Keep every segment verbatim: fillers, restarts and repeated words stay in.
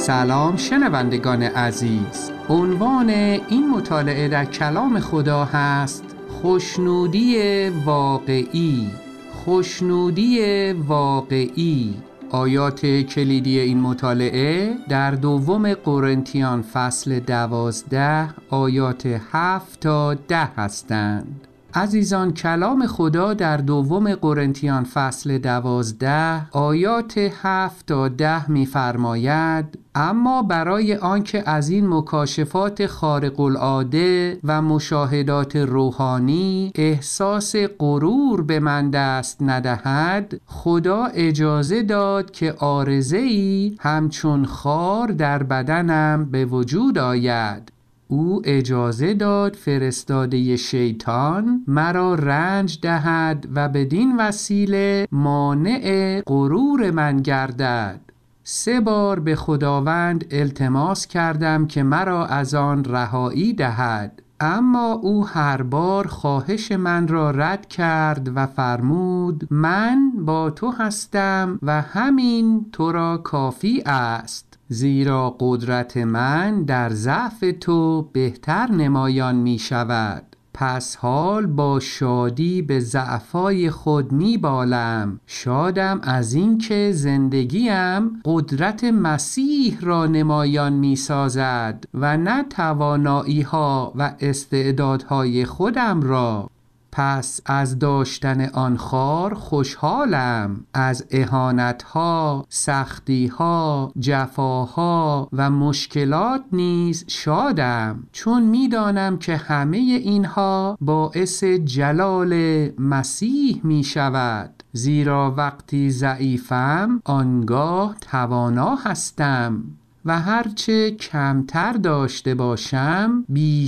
سلام شنوندگان عزیز، عنوان این مطالعه در کلام خدا هست خوشنودی واقعی. خوشنودی واقعی. آیات کلیدی این مطالعه در دوم قرنتیان فصل دوازده آیات هفت تا ده هستند. عزیزان، کلام خدا در دوم قرنتیان فصل دوازده آیات هفت تا ده می‌فرماید: اما برای آنکه از این مکاشفات خارق العاده و مشاهدات روحانی احساس غرور به من دست ندهد، خدا اجازه داد که عارضه‌ای همچون خار در بدنم به وجود آید. او اجازه داد فرستاده شیطان مرا رنج دهد و بدین وسیله مانع غرور من گردد. سه بار به خداوند التماس کردم که مرا از آن رهایی دهد، اما او هر بار خواهش من را رد کرد و فرمود: من با تو هستم و همین تو را کافی است، زیرا قدرت من در ضعف تو بهتر نمایان می شود. پس حال با شادی به ضعفای خود می بالم، شادم از این که زندگیم قدرت مسیح را نمایان می سازد و نه توانایی ها و استعدادهای خودم را. پس از داشتن آن خار خوشحالم، از اهانت‌ها، سختی‌ها، جفاها و مشکلات نیز شادم، چون می‌دانم که همه اینها باعث جلال مسیح می‌شود. زیرا وقتی ضعیفم آنگاه توانا هستم و هرچه کمتر داشته باشم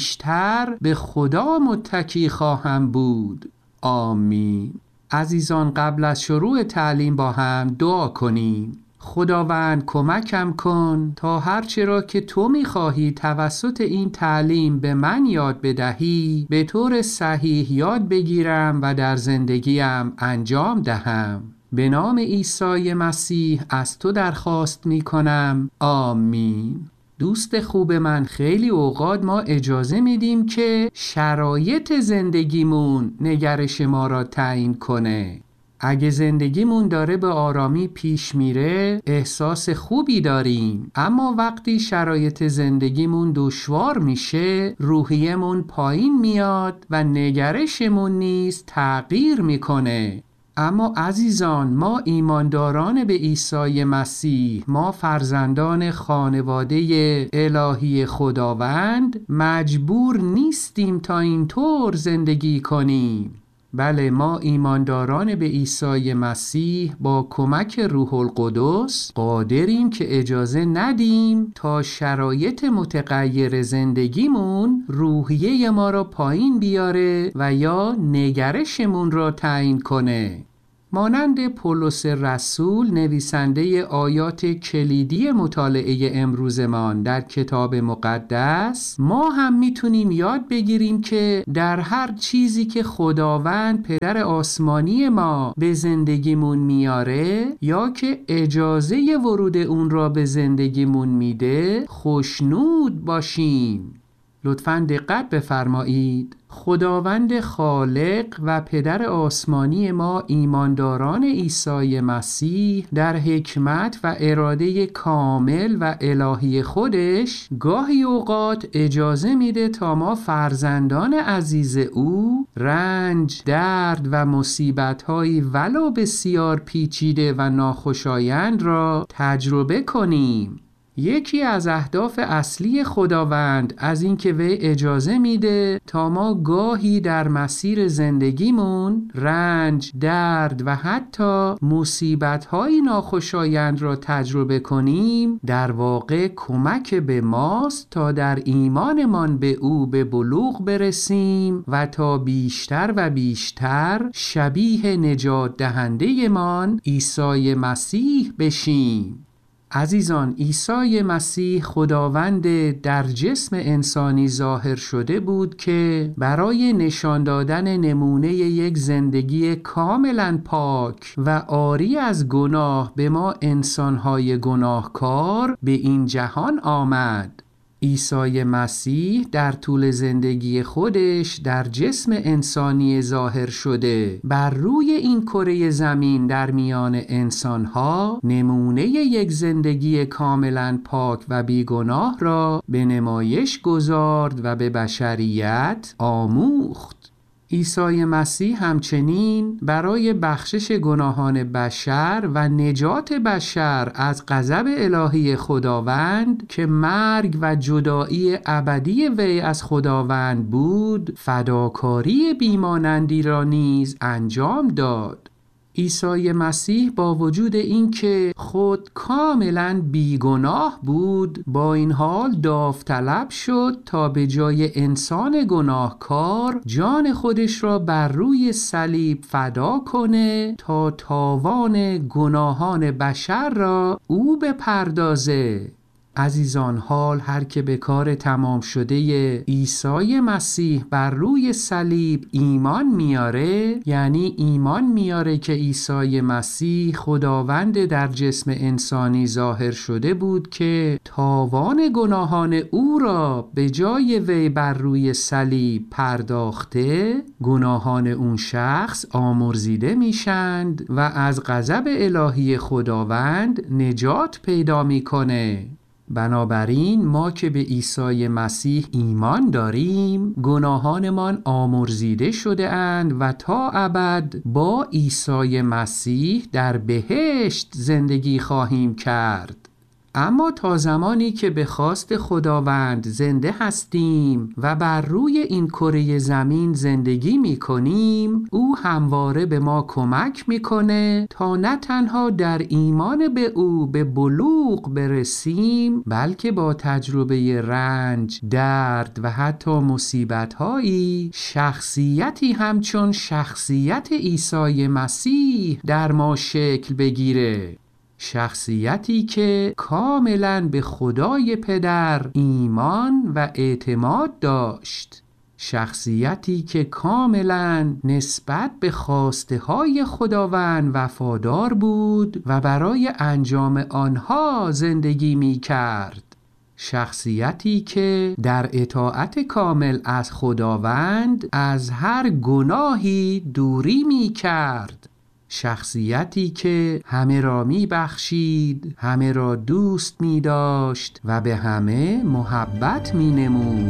بیشتر به خدا متکی خواهم بود. آمین. عزیزان، قبل از شروع تعلیم با هم دعا کنیم. خداوند کمکم کن تا هرچه را که تو می‌خواهی توسط این تعلیم به من یاد بدهی به طور صحیح یاد بگیرم و در زندگیم انجام دهم. به نام عیسی مسیح از تو درخواست می کنم. آمین. دوست خوب من، خیلی اوقات ما اجازه میدیم که شرایط زندگیمون نگرش ما را تعیین کنه. اگه زندگیمون داره به آرامی پیش میره احساس خوبی داریم، اما وقتی شرایط زندگیمون دشوار میشه روحیمون پایین میاد و نگرشمون نیز تغییر میکنه. اما عزیزان، ما ایمانداران به عیسی مسیح، ما فرزندان خانواده الهی خداوند مجبور نیستیم تا اینطور زندگی کنیم. بله، ما ایمانداران به عیسی مسیح با کمک روح القدس قادریم که اجازه ندیم تا شرایط متغیر زندگیمون روحیه ما را پایین بیاره و یا نگرشمون را تعیین کنه. مانند پولس رسول نویسنده آیات کلیدی مطالعه امروزمان در کتاب مقدس، ما هم میتونیم یاد بگیریم که در هر چیزی که خداوند پدر آسمانی ما به زندگیمون میاره یا که اجازه ورود اون را به زندگیمون میده خوشنود باشیم. لطفاً دقت بفرمایید. خداوند خالق و پدر آسمانی ما ایمانداران عیسی مسیح در حکمت و اراده کامل و الهی خودش گاهی اوقات اجازه میده تا ما فرزندان عزیز او رنج، درد و مصیبت‌های ولو بسیار پیچیده و ناخوشایند را تجربه کنیم. یکی از اهداف اصلی خداوند از این که وی اجازه میده تا ما گاهی در مسیر زندگیمون رنج، درد و حتی مصیبت‌های ناخوشایند را تجربه کنیم، در واقع کمک به ماست تا در ایمانمان به او به بلوغ برسیم و تا بیشتر و بیشتر شبیه نجات دهنده من عیسی مسیح بشیم. عزیزان، عیسی مسیح خداوند در جسم انسانی ظاهر شده بود که برای نشان دادن نمونه یک زندگی کاملا پاک و عاری از گناه به ما انسانهای گناهکار به این جهان آمد. عیسی مسیح در طول زندگی خودش در جسم انسانی ظاهر شده بر روی این کره زمین در میان انسانها نمونه یک زندگی کاملا پاک و بیگناه را به نمایش گذارد و به بشریت آموخت. عیسی مسیح همچنین برای بخشش گناهان بشر و نجات بشر از غضب الهی خداوند که مرگ و جدایی ابدی وی از خداوند بود، فداکاری بیمانندی را نیز انجام داد. عیسی مسیح با وجود اینکه خود کاملا بیگناه بود، با این حال داوطلب شد تا به جای انسان گناهکار جان خودش را بر روی صلیب فدا کنه تا تاوان گناهان بشر را او بپردازه. عزیزان، حال هر که به کار تمام شده عیسی مسیح بر روی صلیب ایمان میاره، یعنی ایمان میاره که عیسی مسیح خداوند در جسم انسانی ظاهر شده بود که تاوان گناهان او را به جای وی بر روی صلیب پرداخته، گناهان اون شخص آمرزیده میشند و از غضب الهی خداوند نجات پیدا میکنه. بنابراین ما که به عیسی مسیح ایمان داریم، گناهانمان آمرزیده شده اند و تا ابد با عیسی مسیح در بهشت زندگی خواهیم کرد. اما تا زمانی که به خواست خداوند زنده هستیم و بر روی این کره زمین زندگی می کنیم، او همواره به ما کمک می کنه تا نه تنها در ایمان به او به بلوغ برسیم، بلکه با تجربه رنج، درد و حتی مصیبت‌هایی شخصیتی همچون شخصیت عیسی مسیح در ما شکل بگیره. شخصیتی که کاملا به خدای پدر ایمان و اعتماد داشت، شخصیتی که کاملا نسبت به خواسته های خداوند وفادار بود و برای انجام آنها زندگی می کرد، شخصیتی که در اطاعت کامل از خداوند از هر گناهی دوری می کرد، شخصیتی که همه را می بخشید، همه را دوست می داشت و به همه محبت می نمود.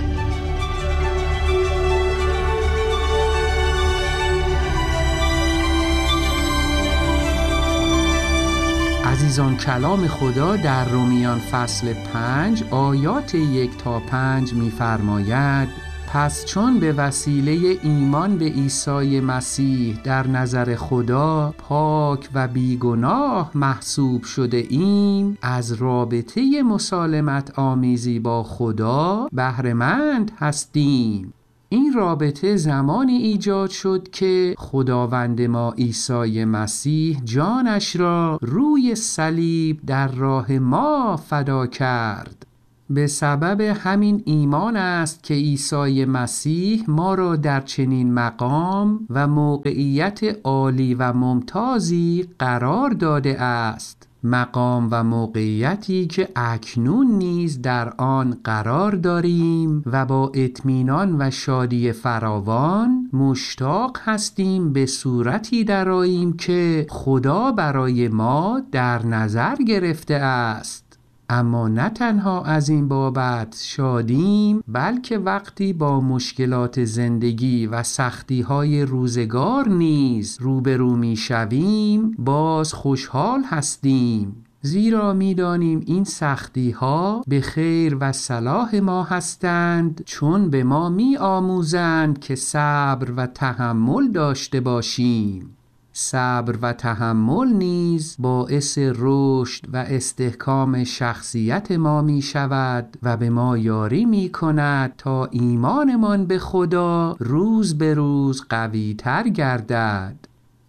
عزیزان، کلام خدا در رومیان فصل پنج آیات یک تا پنج می فرماید: پس چون به وسیله ایمان به عیسی مسیح در نظر خدا پاک و بیگناه محسوب شده ایم، از رابطه مسالمت آمیزی با خدا بهره‌مند هستیم. این رابطه زمانی ایجاد شد که خداوند ما عیسی مسیح جانش را روی صلیب در راه ما فدا کرد. به سبب همین ایمان است که عیسی مسیح ما را در چنین مقام و موقعیت عالی و ممتازی قرار داده است. مقام و موقعیتی که اکنون نیز در آن قرار داریم و با اطمینان و شادی فراوان مشتاق هستیم به صورتی درآییم که خدا برای ما در نظر گرفته است. اما نه تنها از این بابت شادیم، بلکه وقتی با مشکلات زندگی و سختی‌های روزگار نیز روبرو می‌شویم، باز خوشحال هستیم، زیرا می‌دانیم این سختی‌ها به خیر و صلاح ما هستند، چون به ما می‌آموزند که صبر و تحمل داشته باشیم. صبر و تحمل نیز باعث رشد و استحکام شخصیت ما می شود و به ما یاری می کند تا ایمانمان به خدا روز به روز قوی تر گردد.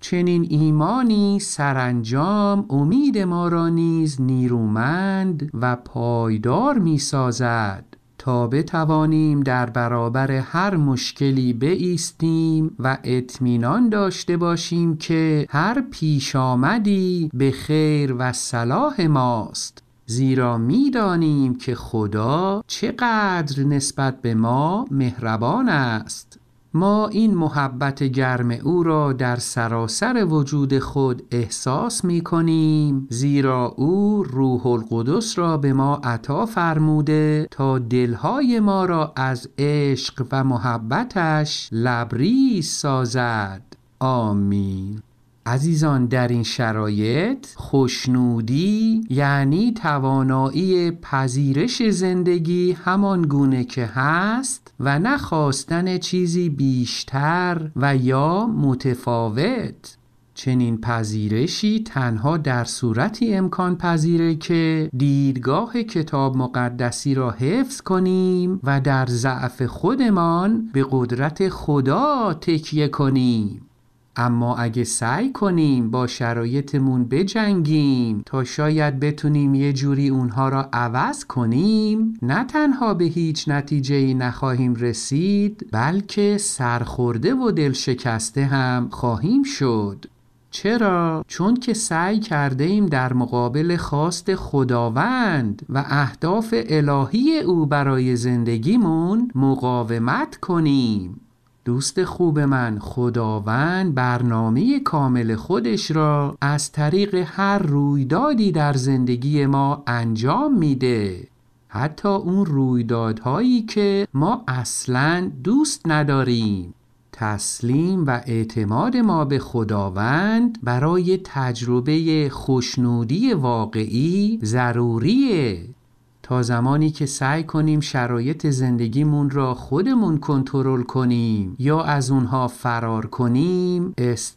چنین ایمانی سرانجام امید ما را نیز نیرومند و پایدار می سازد تا بتوانیم در برابر هر مشکلی بایستیم و اطمینان داشته باشیم که هر پیش آمدی به خیر و صلاح ماست، زیرا می دانیم که خدا چقدر نسبت به ما مهربان است. ما این محبت گرم او را در سراسر وجود خود احساس می کنیم، زیرا او روح القدس را به ما عطا فرموده تا دلهای ما را از عشق و محبتش لبریز سازد. آمین. عزیزان، در این شرایط خوشنودی یعنی توانایی پذیرش زندگی همان گونه که هست و نخواستن چیزی بیشتر و یا متفاوت. چنین پذیرشی تنها در صورتی امکان پذیره که دیدگاه کتاب مقدسی را حفظ کنیم و در ضعف خودمان به قدرت خدا تکیه کنیم. اما اگه سعی کنیم با شرایطمون بجنگیم تا شاید بتونیم یه جوری اونها را عوض کنیم، نه تنها به هیچ نتیجه‌ای نخواهیم رسید، بلکه سرخورده و دل شکسته هم خواهیم شد. چرا؟ چون که سعی کرده ایم در مقابل خواست خداوند و اهداف الهی او برای زندگیمون مقاومت کنیم. دوست خوب من، خداوند برنامه کامل خودش را از طریق هر رویدادی در زندگی ما انجام میده، حتی اون رویدادهایی که ما اصلاً دوست نداریم. تسلیم و اعتماد ما به خداوند برای تجربه خوشنودی واقعی ضروریه. تا زمانی که سعی کنیم شرایط زندگیمون را خودمون کنترل کنیم یا از اونها فرار کنیم،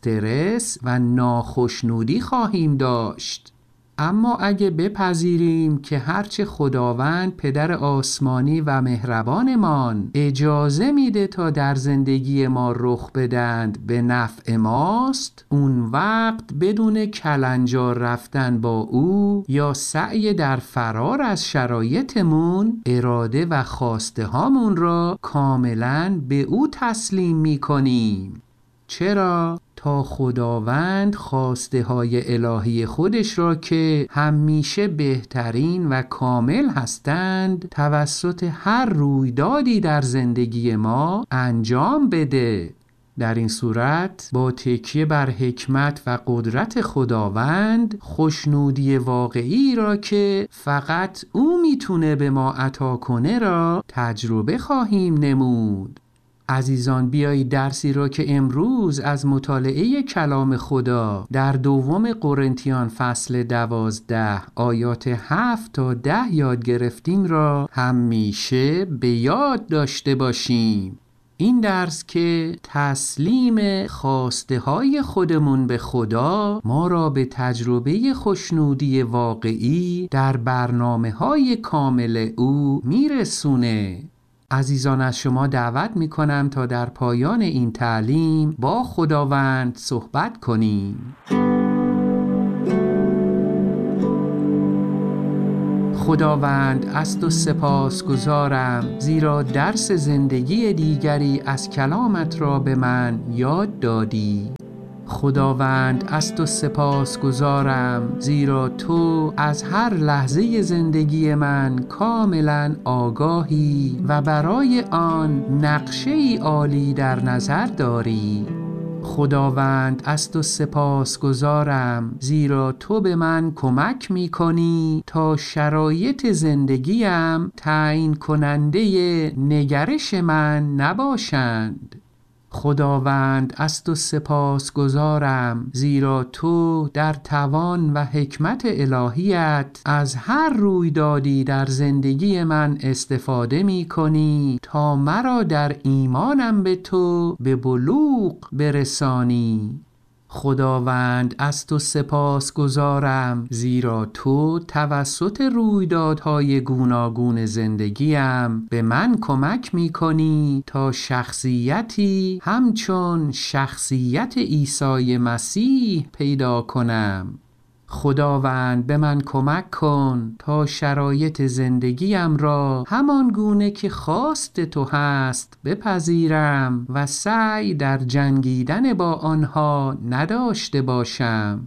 استرس و ناخوشنودی خواهیم داشت. اما اگه بپذیریم که هرچه خداوند پدر آسمانی و مهربانمان اجازه میده تا در زندگی ما رخ بدند به نفع ماست، اون وقت بدون کلنجار رفتن با او یا سعی در فرار از شرایطمون، اراده و خواسته هامون را کاملاً به او تسلیم میکنیم. چرا؟ تا خداوند خواسته های الهی خودش را که همیشه بهترین و کامل هستند توسط هر رویدادی در زندگی ما انجام بده. در این صورت با تکیه بر حکمت و قدرت خداوند، خوشنودی واقعی را که فقط او میتونه به ما عطا کنه را تجربه خواهیم نمود. عزیزان، بیایید درسی را که امروز از مطالعه کلام خدا در دوم قرنتیان فصل دوازده آیات هفت تا ده یاد گرفتیم را همیشه به یاد داشته باشیم. این درس که تسلیم خواسته های خودمون به خدا ما را به تجربه خوشنودی واقعی در برنامه های کامل او میرسونه. عزیزان، از شما دعوت می کنم تا در پایان این تعلیم با خداوند صحبت کنیم. خداوند، از تو سپاس گزارم، زیرا درس زندگی دیگری از کلامت را به من یاد دادی. خداوند، از تو سپاس گزارم، زیرا تو از هر لحظه زندگی من کاملا آگاهی و برای آن نقشه‌ای عالی در نظر داری. خداوند، از تو سپاس گزارم، زیرا تو به من کمک می کنی تا شرایط زندگیم تعیین کننده نگرش من نباشند. خداوند، از تو سپاس گزارم، زیرا تو در توان و حکمت الهیت از هر رویدادی در زندگی من استفاده می کنی تا مرا در ایمانم به تو به بلوغ برسانی. خداوند از تو سپاس گزارم، زیرا تو توسط رویدادهای گوناگون زندگیم به من کمک می کنی تا شخصیتی همچون شخصیت عیسی مسیح پیدا کنم. خداوند به من کمک کن تا شرایط زندگیم را همان گونه که خواست تو هست بپذیرم و سعی در جنگیدن با آنها نداشته باشم.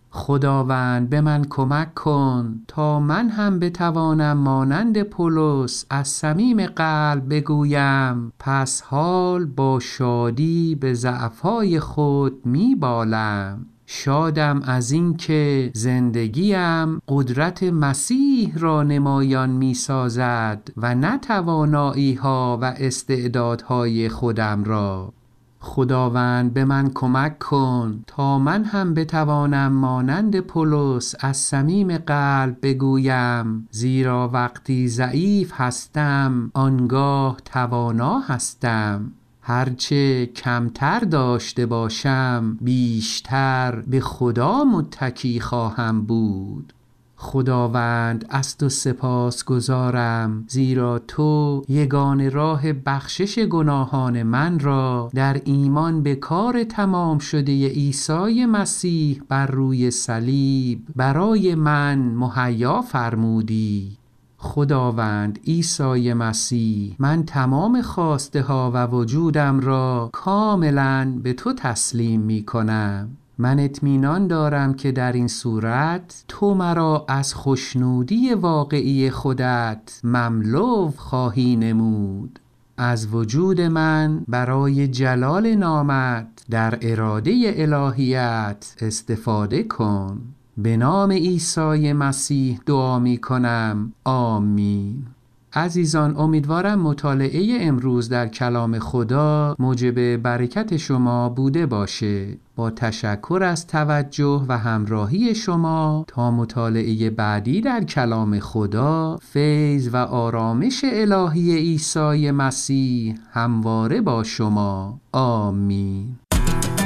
خداوند به من کمک کن تا من هم بتوانم مانند پولس از صمیم قلب بگویم پس حال با شادی به ضعف‌های خود می‌بالم. شادم از این که زندگیم قدرت مسیح را نمایان می سازد و نه توانایی ها و استعدادهای خودم را. خداوند به من کمک کن تا من هم بتوانم مانند پولس از صمیم قلب بگویم زیرا وقتی ضعیف هستم آنگاه توانا هستم. هرچه کمتر داشته باشم بیشتر به خدا متکی خواهم بود. خداوند از تو سپاس گزارم، زیرا تو یگانه راه بخشش گناهان من را در ایمان به کار تمام شده عیسی مسیح بر روی صلیب برای من مهیا فرمودی. خداوند عیسی مسیح، من تمام خواسته ها و وجودم را کاملا به تو تسلیم می کنم. من اطمینان دارم که در این صورت تو مرا از خوشنودی واقعی خودت مملو خواهی نمود. از وجود من برای جلال نامت در اراده الهیت استفاده کن. به نام عیسی مسیح دعا می کنم. آمین. عزیزان، امیدوارم مطالعه امروز در کلام خدا موجب برکت شما بوده باشه. با تشکر از توجه و همراهی شما تا مطالعه بعدی در کلام خدا، فیض و آرامش الهی عیسی مسیح همواره با شما. آمین.